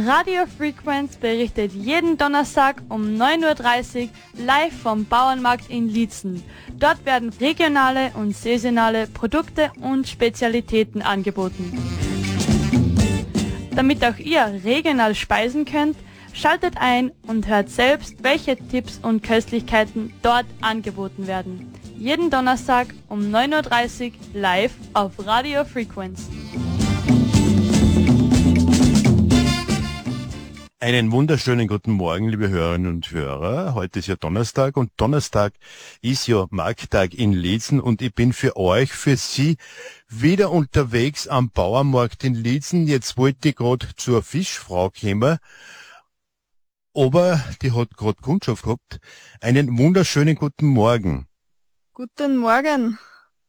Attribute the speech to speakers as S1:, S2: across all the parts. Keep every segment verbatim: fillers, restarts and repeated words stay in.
S1: Radio Frequenz berichtet jeden Donnerstag um neun Uhr dreißig live vom Bauernmarkt in Liezen. Dort werden regionale und saisonale Produkte und Spezialitäten angeboten. Damit auch ihr regional speisen könnt, schaltet ein und hört selbst, welche Tipps und Köstlichkeiten dort angeboten werden. Jeden Donnerstag um neun Uhr dreißig live auf Radio Frequenz.
S2: Einen wunderschönen guten Morgen, liebe Hörerinnen und Hörer. Heute ist ja Donnerstag und Donnerstag ist ja Markttag in Liezen und ich bin für euch, für Sie wieder unterwegs am Bauernmarkt in Liezen. Jetzt wollte ich gerade zur Fischfrau kommen, aber die hat gerade Kundschaft gehabt. Einen wunderschönen guten Morgen.
S3: Guten Morgen.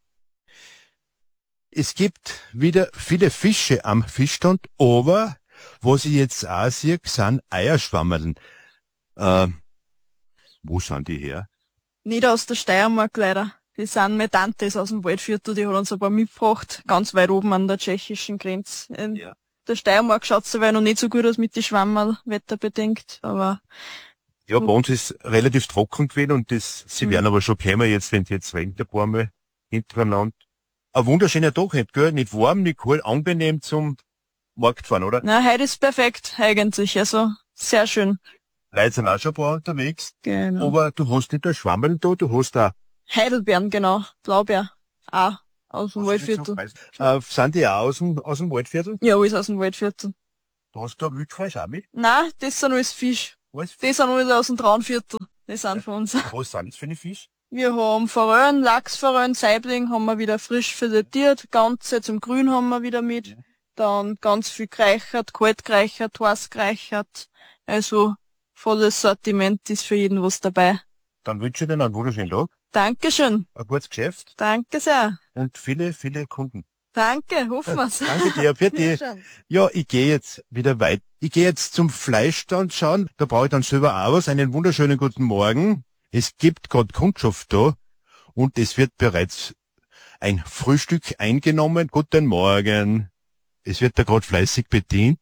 S2: Es gibt wieder viele Fische am Fischstand, aber was ich jetzt auch sehe, sind Eierschwammerln. Äh, wo sind die her?
S3: Nicht aus der Steiermark leider. Die sind meine Tantes aus dem Waldviertel, die hat uns ein paar mitgebracht, ganz weit oben an der tschechischen Grenze. In ja. der Steiermark schaut's dabei noch nicht so gut aus mit den Schwammerl, wetterbedingt, aber...
S2: Ja, bei uns ist relativ trocken gewesen und das, sie mhm. werden aber schon kommen jetzt, wenn es jetzt regnet ein paar Mal hintereinander. Ein wunderschöner Tag, nicht, gell? Nicht warm, nicht kalt, angenehm zum Markt fahren, oder?
S3: Na, heute ist perfekt, eigentlich, also sehr schön.
S2: Leute sind auch schon ein paar unterwegs.
S3: Genau.
S2: Aber du hast nicht nur Schwammerl da, du hast auch...
S3: Heidelbeeren, genau. Blaubeer. Auch aus dem Waldviertel.
S2: So äh, sind die auch aus dem, aus dem Waldviertel?
S3: Ja, alles aus dem Waldviertel.
S2: Du hast da Wildfleisch auch mit?
S3: Nein, das sind alles Fisch.
S2: Was?
S3: Die sind alles aus dem Traunviertel. Die sind ja. von uns.
S2: Was sind das für eine Fisch?
S3: Wir haben Forellen, Lachsforellen, Saibling haben wir wieder frisch filetiert. Ganze zum Grün haben wir wieder mit. Ja. Dann ganz viel gereichert, kalt gereichert, heiß gereichert. Also volles Sortiment ist für jeden was dabei.
S2: Dann wünsche ich dir einen wunderschönen Tag.
S3: Dankeschön.
S2: Ein gutes Geschäft.
S3: Danke sehr.
S2: Und viele, viele Kunden.
S3: Danke, hoffen wir's.
S2: Danke dir, für die. Ja, ich gehe jetzt wieder weit. Ich gehe jetzt zum Fleischstand schauen. Da brauche ich dann selber auch was. Einen wunderschönen guten Morgen. Es gibt gerade Kundschaft da und es wird bereits ein Frühstück eingenommen. Guten Morgen. Es wird da gerade fleißig bedient.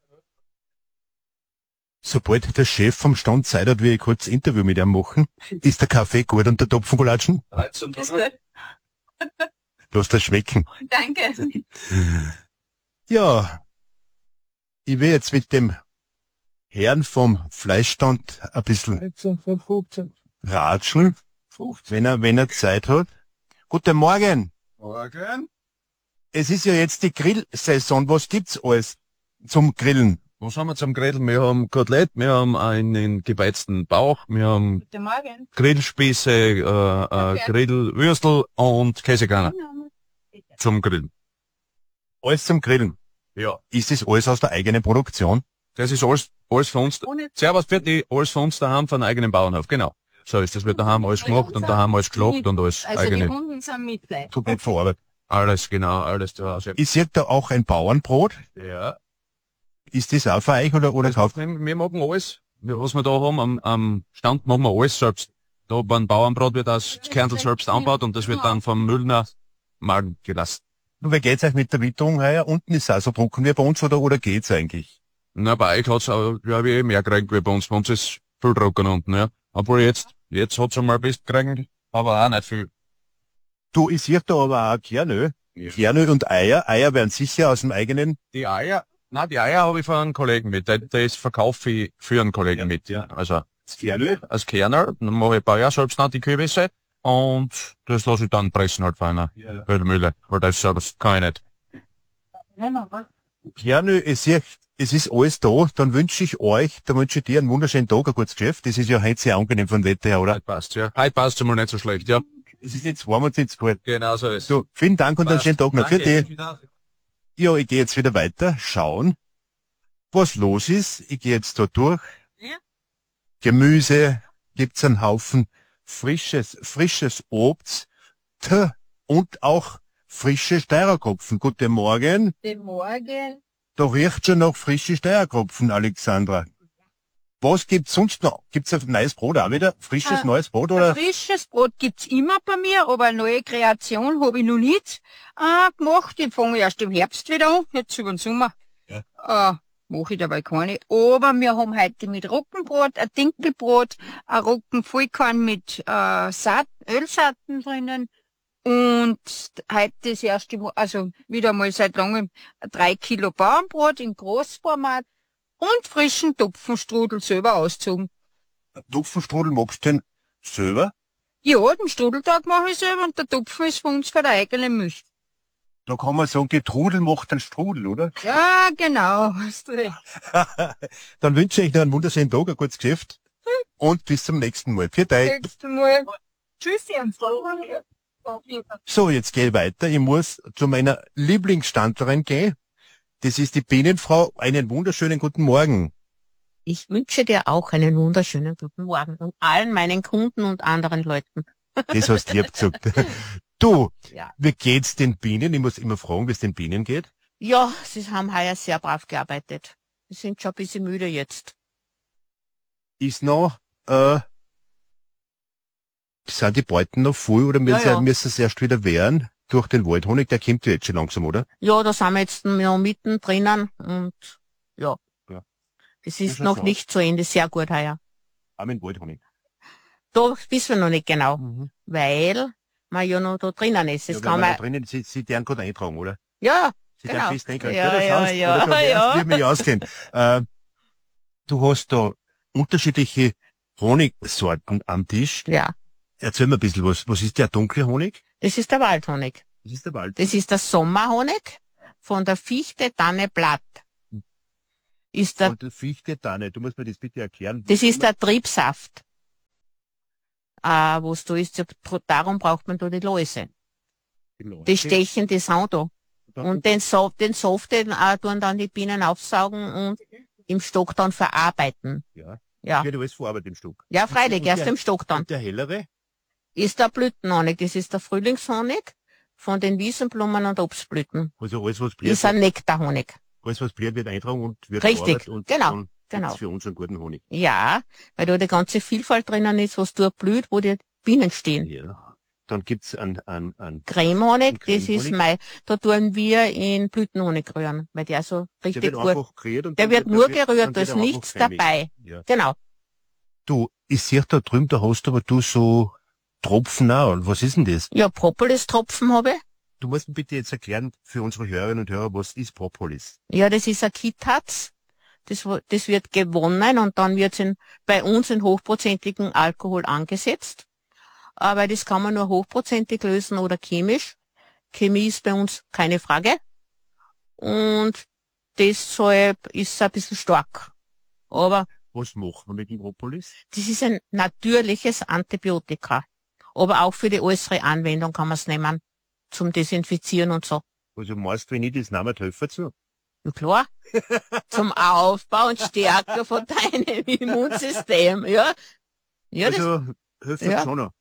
S2: Sobald der Chef vom Stand Zeit hat, will ich kurz ein Interview mit ihm machen. Ist der Kaffee gut und der Topfengulatschen? Lass das schmecken.
S3: Danke.
S2: Ja, ich will jetzt mit dem Herrn vom Fleischstand ein bisschen ratscheln, wenn er, wenn er Zeit hat. Guten Morgen.
S4: Morgen.
S2: Es ist ja jetzt die Grillsaison. Was gibt's alles zum Grillen?
S4: Was haben wir zum Grillen? Wir haben Kotelett, wir haben einen gebeizten Bauch, wir haben Grillspieße, äh, äh, Grillwürstel und Käsekörner zum Grillen.
S2: Alles zum Grillen?
S4: Ja.
S2: Ist das alles aus der eigenen Produktion?
S4: Das ist alles, alles von uns. Servus, Fertig, alles von uns daheim, von einem eigenen Bauernhof, genau. So ist das, wird daheim alles gemacht und daheim alles geschlachtet und alles
S5: also
S4: eigene.
S5: Die Kunden sind mit Fleisch.
S2: Tut nicht verarbeitet.
S4: Alles, genau, alles zu Hause.
S2: Ist jetzt da auch ein Bauernbrot?
S4: Ja.
S2: Ist das auch für euch oder, oder kauft?
S4: Wir, wir machen alles. Wir, was wir da haben am, am Stand, machen wir alles selbst. Da beim Bauernbrot wird das Kernel selbst angebaut und das wird dann vom Müllner malen gelassen.
S2: Und wie geht's euch mit der Witterung heuer? Unten ist es auch so trocken wie bei uns oder, oder geht's eigentlich?
S4: Na, bei euch hat's auch, glaube ich, mehr gekriegt wie bei uns. Bei uns ist viel trocken unten, ja. Obwohl jetzt, jetzt hat's einmal ein bisschen gekriegt, aber auch nicht viel.
S2: Du, ich sehe da aber auch Kernöl. Ja. Kernöl und Eier. Eier werden sicher aus dem eigenen...
S4: Die Eier, na, die Eier habe ich von einem Kollegen mit. Der, der ist verkaufe ich für einen Kollegen ja, mit, ja. Also,
S2: das Kernöl?
S4: Als Kernöl. Dann mache ich ein paar Jahre selbst noch die Kürbisse. Und das lasse ich dann pressen halt von einer ja. Ölmühle. Weil das, das kann ich nicht.
S2: Kernöl, ich sehe, es ist alles da. Dann wünsche ich euch, dann wünsche ich dir einen wunderschönen Tag, ein gutes Geschäft. Das ist ja heute sehr angenehm von Wetter her, oder?
S4: Heute passt, ja. Heute passt es mal nicht so schlecht, ja.
S2: Es ist jetzt warm und jetzt kalt.
S4: Genau so ist es.
S2: So, vielen Dank und einen schönen Tag noch. Für dich. Ja, ich gehe jetzt wieder weiter, schauen, was los ist. Ich gehe jetzt da durch. Ja. Gemüse, gibt's einen Haufen frisches, frisches Obst t und auch frische Steirerkopfen. Guten Morgen.
S5: Guten Morgen.
S2: Da riecht schon noch frische Steirerkopfen, Alexandra. Was gibt's sonst noch? Gibt's ein neues Brot auch wieder? Frisches,
S5: äh,
S2: neues Brot, oder?
S5: Frisches Brot gibt's immer bei mir, aber eine neue Kreation habe ich noch nicht äh, gemacht. Ich fange erst im Herbst wieder an, jetzt über den Sommer. Ja. Äh, mache ich dabei keine. Aber wir haben heute mit Roggenbrot, ein Dinkelbrot, ein Roggenvollkorn mit äh, Saat, Ölsaaten drinnen und heute das erste Mal, also wieder mal seit langem drei Kilo Bauernbrot im Großformat und frischen Topfenstrudel selber ausgezogen.
S2: Topfenstrudel magst du denn selber?
S5: Ja, den Strudeltag mache ich selber und der Topfen ist von uns für die eigene Milch.
S2: Da kann man sagen, die Trudel macht einen Strudel, oder?
S5: Ja, genau. Hast du recht.
S2: Dann wünsche ich noch einen wunderschönen Tag, ein gutes Geschäft und bis zum nächsten Mal. Für dich.
S5: Nächstes Mal. Tschüssi.
S2: So, jetzt gehe ich weiter. Ich muss zu meiner Lieblingsstandlerin gehen. Das ist die Bienenfrau. Einen wunderschönen guten Morgen.
S6: Ich wünsche dir auch einen wunderschönen guten Morgen und allen meinen Kunden und anderen Leuten.
S2: Das hast du lieb gesagt. Du,
S6: Ja.
S2: wie geht's den Bienen? Ich muss immer fragen, wie es den Bienen geht.
S6: Ja, sie haben heuer sehr brav gearbeitet. Sie sind schon ein bisschen müde jetzt.
S2: Ist noch, äh, sind die Beuten noch voll oder müssen,
S6: Ja, ja.
S2: sie, müssen sie erst wieder wehren durch den Waldhonig? Der kommt ja jetzt schon langsam, oder?
S6: Ja, da sind wir jetzt noch mitten drinnen und ja.
S2: Ja.
S6: Es
S2: Ja,
S6: ist
S2: schon
S6: noch
S2: so.
S6: nicht zu Ende, sehr gut heuer.
S2: Auch mit dem Waldhonig.
S6: Da wissen wir noch nicht genau,
S2: Mhm.
S6: weil man ja noch da drinnen ist. Das
S2: Ja,
S6: kann
S2: wenn man
S6: man,
S2: da drinnen, sie, sie deren gerade eintragen, oder?
S6: ja,
S2: Sie
S6: Genau.
S2: deren fest eintragen.
S6: Ja,
S2: das
S6: ja,
S2: heißt,
S6: ja,
S2: oder da
S6: ja.
S2: werden wir mich auskennen. Äh, du hast da unterschiedliche Honigsorten am Tisch.
S6: ja.
S2: Erzähl mir ein bisschen was. Was ist der dunkle Honig?
S6: Das ist der Waldhonig.
S2: Das ist der Wald.
S6: Das ist der Sommerhonig von der Fichte Tanne Blatt. Ist der,
S2: Und der Fichte Tanne. Du musst mir das bitte erklären.
S6: das ist der Triebsaft. Äh, was da ist, darum braucht man da die Läuse. Die stechen das an da. Und den Saft, den Saft, den äh, tun dann die Bienen aufsaugen und im Stock dann verarbeiten.
S2: Ja.
S6: Ja.
S2: Wird alles verarbeitet im Stück.
S6: Ja, freilich,
S2: Und
S6: erst
S2: der-
S6: im Stock dann.
S2: Und der hellere?
S6: Ist der Blütenhonig, das ist der Frühlingshonig von den Wiesenblumen und Obstblüten.
S2: Also alles, was blüht,
S6: Ist ein Nektarhonig.
S2: alles, was blüht, wird eintragen und wird
S6: Richtig,
S2: verarbeitet und
S6: genau,
S2: dann
S6: genau.
S2: gibt's für uns einen guten Honig.
S6: Ja, weil da die ganze Vielfalt drinnen ist, was dort blüht, wo die Bienen stehen.
S2: Ja. Dann gibt's einen, einen, einen,
S6: Cremehonig,
S2: Und
S6: das ist
S2: Cremehonig?
S6: mein, da tun wir in Blütenhonig rühren, weil der so
S2: der
S6: richtig
S2: wird
S6: gut,
S2: einfach gerührt und
S6: der
S2: dann
S6: wird nur
S2: dann
S6: gerührt,
S2: dann
S6: da
S2: wird
S6: ist
S2: er einfach
S6: nichts
S2: cremig.
S6: dabei.
S2: Ja.
S6: Genau.
S2: Du, ich sehe da drüben, da hast aber du so Tropfen auch. Und was ist denn das?
S6: Ja, Propolis-Tropfen habe ich.
S2: Du musst mir bitte jetzt erklären für unsere Hörerinnen und Hörer, was ist Propolis?
S6: Ja, das ist ein Kitatz. Das, wo- das wird gewonnen und dann wird in, bei uns in hochprozentigen Alkohol angesetzt. Aber das kann man nur hochprozentig lösen oder chemisch. Chemie ist bei uns keine Frage. Und deshalb ist es ein bisschen stark. Aber
S2: Was macht man mit dem Propolis?
S6: das ist ein natürliches Antibiotika. Aber auch für die äußere Anwendung kann man es nehmen. Zum Desinfizieren und so.
S2: Also meinst du, wenn ich das nehme, helfen zu?
S6: Ja, klar. Zum Aufbau und Stärken von deinem Immunsystem, ja. Ja, das
S2: Also hilft
S6: Ja.
S2: das schon noch.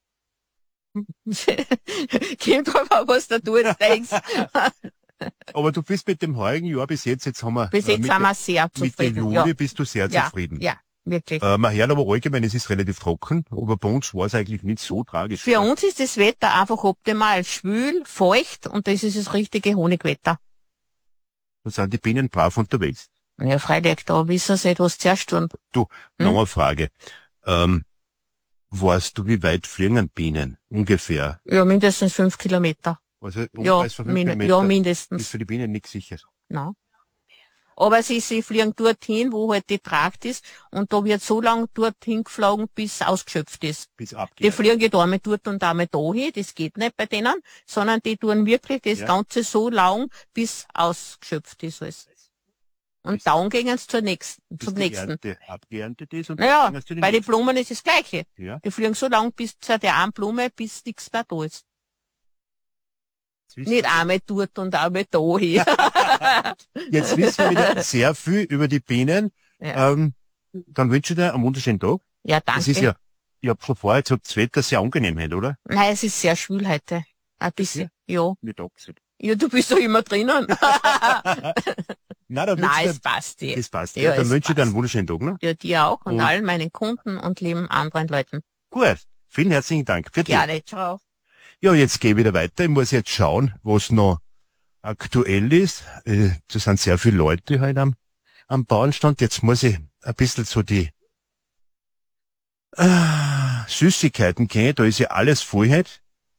S6: kommt drauf an, was da du jetzt denkst.
S2: Aber du bist mit dem heurigen Jahr bis jetzt, jetzt haben wir,
S6: Bis
S2: äh,
S6: jetzt
S2: mit,
S6: sind wir sehr
S2: mit dem
S6: zufrieden.
S2: Juli
S6: Ja,
S2: bist du sehr
S6: ja,
S2: zufrieden.
S6: ja, wirklich.
S2: Äh, man hört aber allgemein, es ist relativ trocken, aber bei uns war es eigentlich nicht so tragisch.
S6: Für uns ist das Wetter einfach optimal. Schwül, feucht und das ist das richtige Honigwetter.
S2: Da sind die Bienen brav unterwegs.
S6: Ja, freilich, da wissen sie nicht, was zuerst tun.
S2: Du,
S6: Hm?
S2: noch eine Frage. Ähm, weißt du, wie weit fliegen Bienen? Ungefähr.
S6: Ja, mindestens fünf Kilometer.
S2: Also
S6: Ja,
S2: Umkreis von fünf
S6: min
S2: Kilometer
S6: ja
S2: ist
S6: mindestens.
S2: für die Bienen nicht sicher.
S6: Na. Aber sie, sie fliegen dorthin, wo halt die Tracht ist, und da wird so lang dorthin geflogen, bis ausgeschöpft ist.
S2: Bis
S6: Die
S2: abgeht.
S6: fliegen da einmal dort und einmal da hin, das geht nicht bei denen, sondern die tun wirklich das
S2: Ja.
S6: Ganze so lang, bis ausgeschöpft ist alles. Und
S2: Bis-
S6: dann gehen sie zur nächsten,
S2: Bis
S6: zum
S2: die
S6: nächsten.
S2: Ernte abgeerntet ist und
S6: Naja,
S2: dann fliegen sie zu den
S6: bei den
S2: nächsten.
S6: Blumen ist das Gleiche.
S2: Ja,
S6: Die fliegen so lang bis zu der einen Blume, bis nichts mehr da ist.
S2: jetzt wissen,
S6: Nicht einmal dort und einmal da hin.
S2: jetzt wissen wir wieder sehr viel über die Bienen.
S6: Ja.
S2: Ähm, dann wünsche ich dir einen wunderschönen Tag.
S6: Ja, danke.
S2: Es ist ja, ich hab schon vorher gesagt, das Wetter sehr angenehm heute, oder?
S6: Nein, es ist sehr schwül heute. Ein bisschen. Ja.
S2: Nicht abgesehen.
S6: Ja, du bist doch immer drinnen.
S2: Nein, dann
S6: Nein,
S2: wünsche
S6: es
S2: ich
S6: passt
S2: dir,
S6: dir.
S2: das passt.
S6: Ja,
S2: Ja, dann
S6: es
S2: wünsche ich dir einen
S6: passt.
S2: wunderschönen Tag, ne?
S6: Ja, dir auch und,
S2: Und-
S6: allen meinen Kunden und lieben anderen Leuten.
S2: Gut. Vielen herzlichen Dank. Für dich.
S6: Gerne, ciao.
S2: Ja, jetzt gehe ich wieder weiter. Ich muss jetzt schauen, was noch aktuell ist. Äh, Da sind sehr viele Leute heute am am Bauernstand. Jetzt muss ich ein bisschen so die äh, Süßigkeiten kennen. Da ist ja alles voll heute.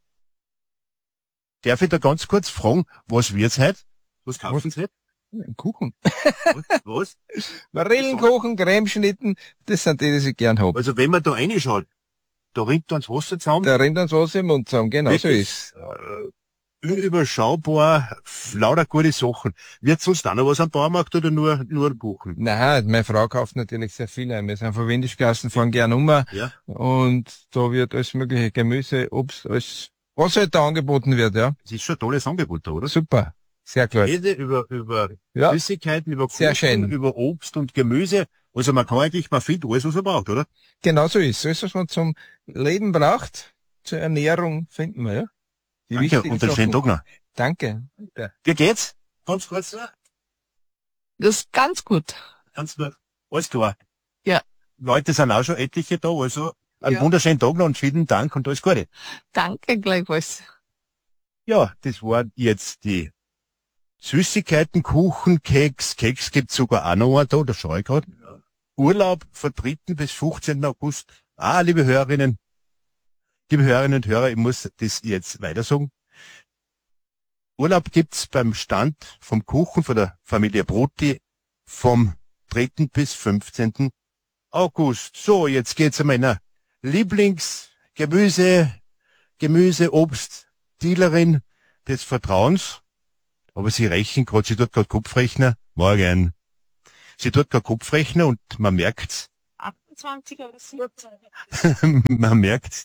S2: Darf ich da ganz kurz fragen, was wird's heute? Was kaufen Sie heute?
S7: Kuchen.
S2: Was?
S7: Marillenkuchen, Cremeschnitten, das sind die, die ich gern hab.
S2: Also wenn man da reinschaut, da rinnt uns Wasser zusammen.
S7: Da rennt uns was im Mund zusammen, genau so ist.
S2: Äh, überschaubar, lauter gute Sachen. Wird sonst auch noch was am Baumarkt oder nur, nur ein Kuchen?
S7: Nein, meine Frau kauft natürlich sehr viel ein. Wir sind von Windischgassen, fahren gern um.
S2: Ja.
S7: Und da wird alles mögliche Gemüse, Obst, alles, was halt da angeboten wird, ja.
S2: Das ist schon ein tolles Angebot da, oder?
S7: Super. Sehr klar.
S2: Rede über, über
S7: Ja.
S2: Süßigkeiten, über
S7: Sehr
S2: Kuchen,
S7: schön.
S2: über Obst und Gemüse. Also man kann eigentlich, man findet alles, was man braucht, oder?
S7: Genau so ist. Alles, was man zum Leben braucht, zur Ernährung finden wir, ja. Die
S2: Danke,
S7: wichtigen
S2: und einen schönen
S7: Sachen.
S2: Tag noch.
S7: Danke. Ja.
S2: Wie geht's? Ganz kurz.
S3: Das ist ganz gut.
S2: Ganz nur. Alles klar.
S3: Ja.
S2: Leute sind auch schon etliche da, also einen
S3: Ja.
S2: wunderschönen Tag noch und vielen Dank und alles Gute.
S3: Danke gleichfalls.
S2: Ja, das waren jetzt die Süßigkeiten, Kuchen, Keks. Keks gibt's sogar auch noch einen da, da schaue ich gerade. Urlaub von dritten bis fünfzehnten August. Ah, liebe Hörerinnen, liebe Hörerinnen und Hörer, ich muss das jetzt weiter sagen. Urlaub gibt's beim Stand vom Kuchen von der Familie Brutti vom dritten bis fünfzehnten August. So, jetzt geht's um meiner Lieblingsgemüse, Gemüse, Obst, Dealerin des Vertrauens. Aber sie rechnen gerade, sie tut gerade Kopfrechner. Morgen. Sie tut gerade Kopfrechner und man merkt's.
S6: achtundzwanzig oder siebzehn.
S2: Man merkt,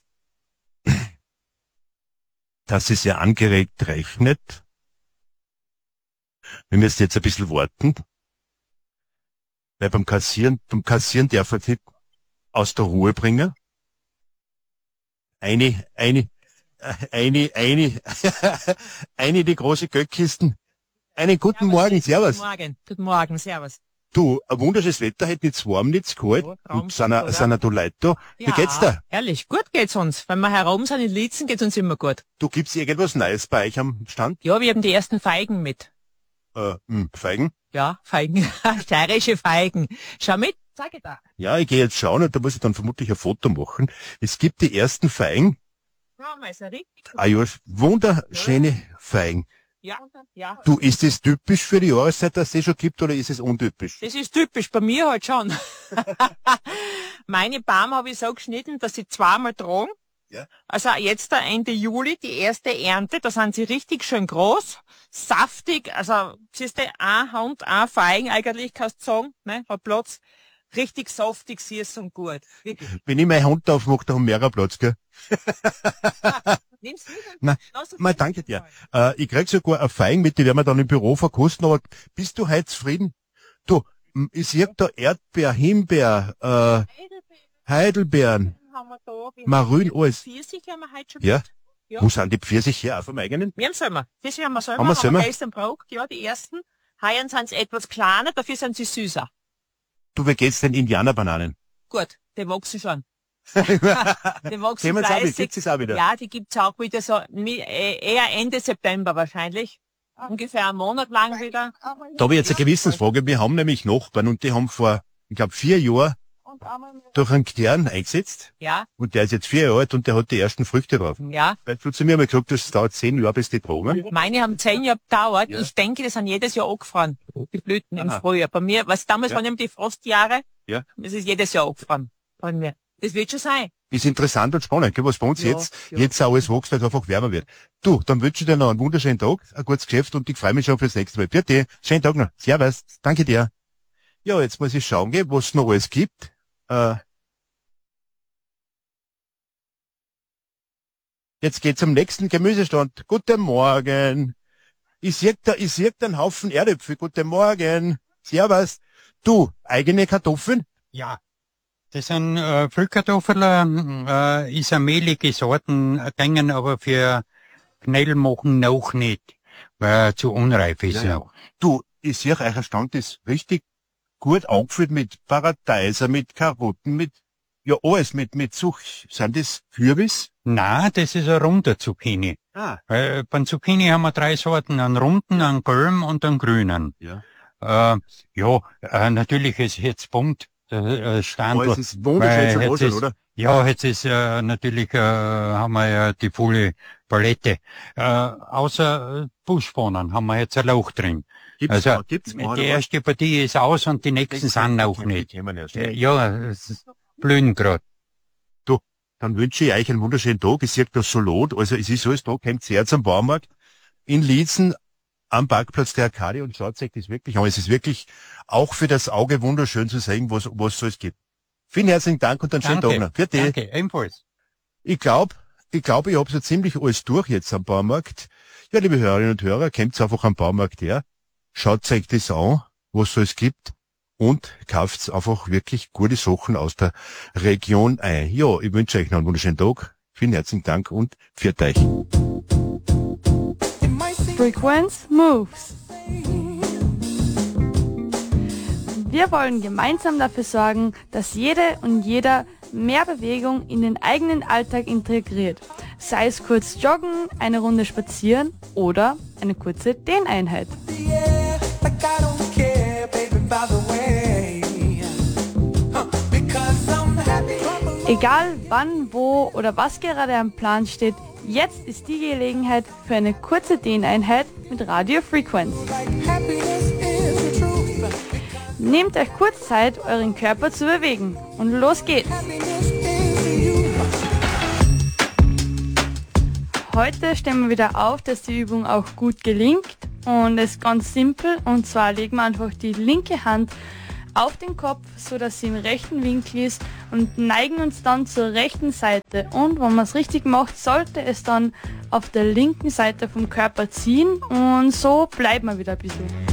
S2: dass sie sehr angeregt rechnet. Wir müssen jetzt ein bisschen warten. Weil beim Kassieren, beim Kassieren darf er nicht aus der Ruhe bringen. Eine, eine, äh, eine, eine, eine die große Göttkisten. Einen guten Morgen, servus.
S8: Guten Morgen, guten Morgen, servus.
S2: Du, ein wunderschönes Wetter, heute nicht zu warm, nicht zu kalt.
S8: Ja,
S2: Und
S8: Traumschiff,
S2: sind auch-
S8: oder?
S2: sind auch da Leute da. Wie
S8: Ja,
S2: geht's da?
S8: Ehrlich, gut geht's uns. Wenn wir herum sind in Lietzen, geht's uns immer gut.
S2: Du, gibt's irgendwas Neues bei euch am Stand?
S8: Ja, wir haben die ersten Feigen mit.
S2: Äh, mh, Feigen?
S8: Ja, Feigen, steirische Feigen. Schau mit, zeige da.
S2: Ja, ich gehe jetzt schauen und da muss ich dann vermutlich ein Foto machen. Es gibt die ersten Feigen.
S8: Ja, mal so richtig.
S2: Ah ja, wunderschöne Feigen.
S8: Ja, ja.
S2: Du, ist das typisch für die Jahreszeit, dass es die schon gibt, oder ist es untypisch?
S8: Das ist typisch, bei mir halt schon. Meine Baum habe ich so geschnitten, dass sie zweimal tragen.
S2: Ja.
S8: Also jetzt da Ende Juli, die erste Ernte, da sind sie richtig schön groß, saftig, also siehst du, ein Hand, ein Feigen eigentlich, kannst du sagen, ne, hat Platz. Richtig saftig, süß und gut. Wirklich.
S2: Wenn ich meine Hand aufmache, da haben wir mehr Platz, gell?
S8: Nimm's mit und
S2: Nein,
S8: lass uns
S2: mal
S8: das
S2: danke dir.
S8: mal.
S2: Äh, ich krieg sogar eine Feigen mit, die werden wir dann im Büro verkosten, aber bist du heute zufrieden? Du, m, ich sehe da Erdbeer, Himbeer, äh, Heidelbeeren,
S8: Haben wir da, wir
S2: Marün,
S8: haben
S2: alles.
S8: Pfirsich haben wir heute schon
S2: Ja?
S8: mit. Ja.
S2: Wo sind die Pfirsiche her? Auch vom eigenen?
S8: Wir haben selber. Pfirsiche haben wir selber,
S2: Haben wir
S8: aber
S2: selber?
S8: gestern braucht, ja, die ersten. Heuer sind sie etwas kleiner, dafür sind sie süßer.
S2: Du, wie geht's den Indianerbananen?
S8: Gut, die wachsen schon. Die wachsen
S2: Sehen wir uns auch wieder,
S8: fleißig.
S2: gibt's es auch wieder?
S8: Ja, die gibt's auch wieder so, mi- äh, eher Ende September wahrscheinlich. Ungefähr einen Monat lang wieder.
S2: Da habe ich jetzt eine Gewissensfrage. Wir haben nämlich Nachbarn und die haben vor, ich glaube, vier Jahren durch einen Knern eingesetzt.
S8: Ja,
S2: Und der ist jetzt vier Jahre alt und der hat die ersten Früchte drauf.
S8: ja.
S2: Weil du zu mir mal gesagt hast, es dauert zehn Jahre, bis die tragen.
S8: Meine haben zehn Jahre gedauert.
S2: Ja.
S8: Ich denke, die sind jedes Jahr angefahren. Die Blüten im
S2: Aha.
S8: Frühjahr. Bei mir, was damals
S2: Ja.
S8: waren eben die Frostjahre.
S2: Ja.
S8: Das ist jedes Jahr angefahren. Bei mir. Das wird schon sein.
S2: Ist interessant und spannend, gell, was bei uns
S8: Ja,
S2: jetzt,
S8: ja.
S2: jetzt auch alles wächst, weil es einfach wärmer wird. Du, dann wünsche ich dir noch einen wunderschönen Tag, ein gutes Geschäft und ich freue mich schon fürs nächste Mal. Bitte, schönen Tag noch. Servus. Danke dir. Ja, jetzt muss ich schauen, gell, was es noch alles gibt. Äh, Jetzt geht's zum nächsten Gemüsestand. Guten Morgen. Ich sehe da, ich sehe da einen Haufen Erdäpfel. Guten Morgen. Servus. Du, eigene Kartoffeln?
S9: Ja, das sind äh, Füllkartoffeln, äh, ist eine mehlige Sorten, äh, gängen aber für Knädel machen noch nicht, weil er zu unreif ist.
S2: Ja, ja. Du, ich sehe, euer Stand ist richtig gut angefüllt mit Paradeiser, mit Karotten, mit, ja, alles, mit, mit Such. Sind das Kürbis?
S9: Na, das ist ein runder Zucchini.
S2: Ah.
S9: Äh, beim Zucchini haben wir drei Sorten, einen runden, einen gelben und einen grünen.
S2: Ja.
S9: Äh, ja, äh, natürlich ist jetzt Punkt, der äh, Standort.
S2: Oh, es ist wunderschön
S9: weil
S2: zu
S9: jetzt
S2: Hause,
S9: ist,
S2: oder?
S9: Ja, jetzt ist äh, natürlich, äh, haben wir ja die volle Palette. Äh, außer äh, Busbahnen haben wir jetzt ein Loch drin.
S2: Gibt's
S9: Also,
S2: noch, gibt's noch,
S9: die
S2: oder was?
S9: erste Partie ist aus und die nächsten sind noch
S2: Die
S9: nicht.
S2: kämen erst.
S9: Äh, Ja, es ist blühen grad.
S2: Du, dann wünsche ich euch einen wunderschönen Tag. Ich sehe das Solot, also es ist alles da, kommt her zum Baumarkt in Liezen am Parkplatz der Arcade und schaut euch das wirklich an. Es ist wirklich auch für das Auge wunderschön zu sehen, was was es alles gibt. Vielen herzlichen Dank und einen schönen Tag noch. Für dich.
S9: Danke, ebenfalls.
S2: Ich glaube, ich glaube, ich habe so ziemlich alles durch jetzt am Baumarkt. Ja, liebe Hörerinnen und Hörer, kommt einfach am Baumarkt her, schaut euch das an, was es alles gibt und kauft einfach wirklich gute Sachen aus der Region ein. Ja, ich wünsche euch noch einen wunderschönen Tag. Vielen herzlichen Dank und pfiat euch.
S1: Frequenz Moves. Wir wollen gemeinsam dafür sorgen, dass jede und jeder mehr Bewegung in den eigenen Alltag integriert. Sei es kurz joggen, eine Runde spazieren oder eine kurze Dehneinheit. Egal wann, wo oder was gerade am Plan steht, jetzt ist die Gelegenheit für eine kurze Dehneinheit mit Radio Frequenz. Nehmt euch kurz Zeit, euren Körper zu bewegen. Und los geht's! Heute stellen wir wieder auf, dass die Übung auch gut gelingt. Und es ist ganz simpel. Und zwar legen wir einfach die linke Hand auf den Kopf, so dass sie im rechten Winkel ist und neigen uns dann zur rechten Seite. Und wenn man es richtig macht, sollte es dann auf der linken Seite vom Körper ziehen. Und so bleibt man wieder ein bisschen.